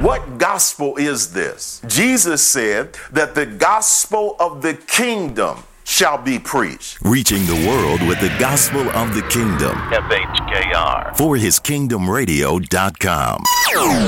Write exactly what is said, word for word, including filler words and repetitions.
What gospel is this? Jesus said that the gospel of the kingdom shall be preached. Reaching the world with the gospel of the kingdom. F H K R. For his kingdom radio dot com.